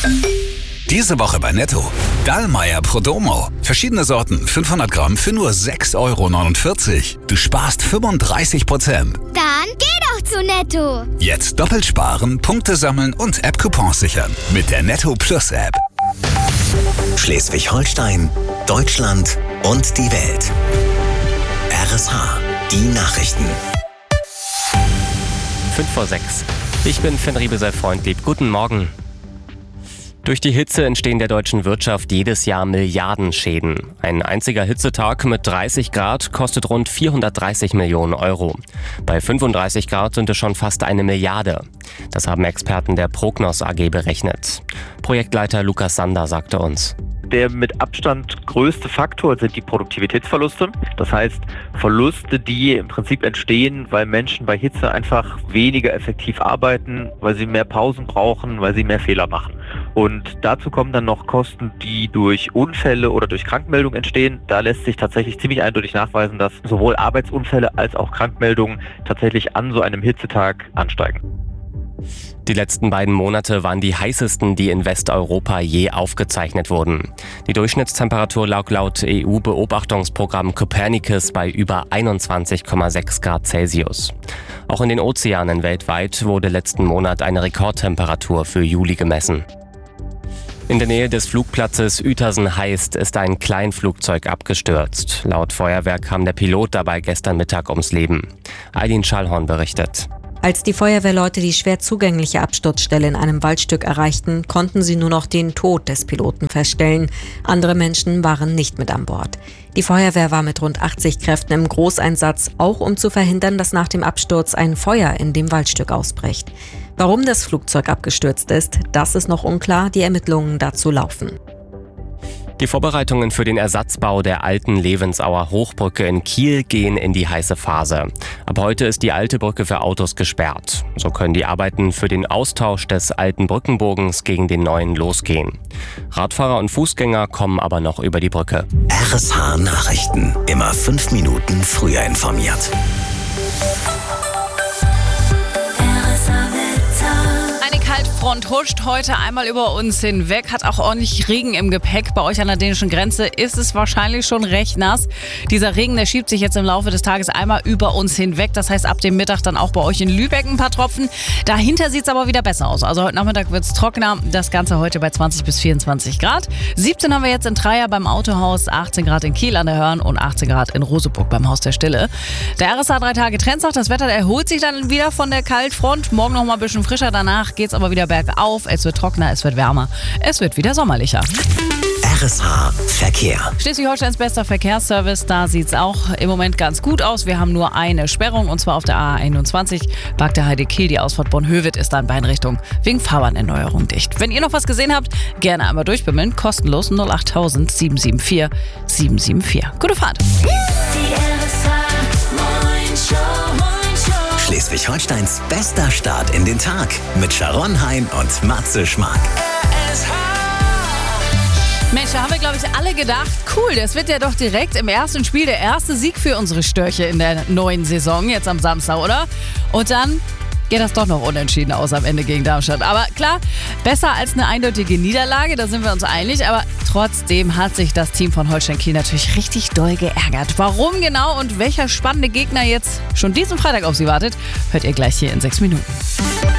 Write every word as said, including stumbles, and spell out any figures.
Diese Woche bei Netto. Dallmayr Prodomo. Verschiedene Sorten, fünfhundert Gramm für nur sechs Euro neunundvierzig. Du sparst fünfunddreißig Prozent. Dann geh doch zu Netto. Jetzt doppelt sparen, Punkte sammeln und App-Coupons sichern. Mit der Netto Plus App. Schleswig-Holstein, Deutschland und die Welt. R S H, die Nachrichten. fünf vor sechs. Ich bin Finn Riebesell-Freundlieb. Guten Morgen. Durch die Hitze entstehen der deutschen Wirtschaft jedes Jahr Milliardenschäden. Ein einziger Hitzetag mit dreißig Grad kostet rund vierhundertdreißig Millionen Euro. Bei fünfunddreißig Grad sind es schon fast eine Milliarde. Das haben Experten der Prognos A G berechnet. Projektleiter Lukas Sander sagte uns: Der mit Abstand größte Faktor sind die Produktivitätsverluste. Das heißt, Verluste, die im Prinzip entstehen, weil Menschen bei Hitze einfach weniger effektiv arbeiten, weil sie mehr Pausen brauchen, weil sie mehr Fehler machen. Und dazu kommen dann noch Kosten, die durch Unfälle oder durch Krankmeldungen entstehen. Da lässt sich tatsächlich ziemlich eindeutig nachweisen, dass sowohl Arbeitsunfälle als auch Krankmeldungen tatsächlich an so einem Hitzetag ansteigen. Die letzten beiden Monate waren die heißesten, die in Westeuropa je aufgezeichnet wurden. Die Durchschnittstemperatur lag laut E U-Beobachtungsprogramm Copernicus bei über einundzwanzig Komma sechs Grad Celsius. Auch in den Ozeanen weltweit wurde letzten Monat eine Rekordtemperatur für Juli gemessen. In der Nähe des Flugplatzes Uetersen-Heist ist ein Kleinflugzeug abgestürzt. Laut Feuerwehr kam der Pilot dabei gestern Mittag ums Leben. Eileen Schallhorn berichtet. Als die Feuerwehrleute die schwer zugängliche Absturzstelle in einem Waldstück erreichten, konnten sie nur noch den Tod des Piloten feststellen. Andere Menschen waren nicht mit an Bord. Die Feuerwehr war mit rund achtzig Kräften im Großeinsatz, auch um zu verhindern, dass nach dem Absturz ein Feuer in dem Waldstück ausbricht. Warum das Flugzeug abgestürzt ist, das ist noch unklar. Die Ermittlungen dazu laufen. Die Vorbereitungen für den Ersatzbau der alten Levensauer Hochbrücke in Kiel gehen in die heiße Phase. Ab heute ist die alte Brücke für Autos gesperrt. So können die Arbeiten für den Austausch des alten Brückenbogens gegen den neuen losgehen. Radfahrer und Fußgänger kommen aber noch über die Brücke. R S H Nachrichten. Immer fünf Minuten früher informiert. Front huscht heute einmal über uns hinweg, hat auch ordentlich Regen im Gepäck. Bei euch an der dänischen Grenze ist es wahrscheinlich schon recht nass. Dieser Regen, der schiebt sich jetzt im Laufe des Tages einmal über uns hinweg. Das heißt, ab dem Mittag dann auch bei euch in Lübeck ein paar Tropfen. Dahinter sieht es aber wieder besser aus. Also heute Nachmittag wird es trockener. Das Ganze heute bei zwanzig bis vierundzwanzig Grad. siebzehn haben wir jetzt in Treier beim Autohaus, achtzehn Grad in Kiel an der Hörn und achtzehn Grad in Roseburg beim Haus der Stille. Der R S H drei Tage Trenntag. Das Wetter erholt sich dann wieder von der Kaltfront. Morgen noch mal ein bisschen frischer. Danach geht es aber wieder bergauf. Es wird trockener, es wird wärmer. Es wird wieder sommerlicher. R S H Verkehr. Schleswig-Holsteins bester Verkehrsservice, da sieht es auch im Moment ganz gut aus. Wir haben nur eine Sperrung und zwar auf der A einundzwanzig. Park der Heide Kiel, die Ausfahrt Bonn-Hövet ist da in beiden Richtungen wegen Fahrbahnerneuerung dicht. Wenn ihr noch was gesehen habt, gerne einmal durchbimmeln. Kostenlos null acht tausend sieben sieben vier sieben sieben vier. Gute Fahrt. Schleswig-Holsteins bester Start in den Tag mit Sharon Hein und Matze Schmark. Mensch, da haben wir, glaube ich, alle gedacht, cool, das wird ja doch direkt im ersten Spiel der erste Sieg für unsere Störche in der neuen Saison, jetzt am Samstag, oder? Und dann geht das doch noch unentschieden aus am Ende gegen Darmstadt. Aber klar, besser als eine eindeutige Niederlage, da sind wir uns einig. Aber trotzdem hat sich das Team von Holstein Kiel natürlich richtig doll geärgert. Warum genau und welcher spannende Gegner jetzt schon diesen Freitag auf sie wartet, hört ihr gleich hier in sechs Minuten.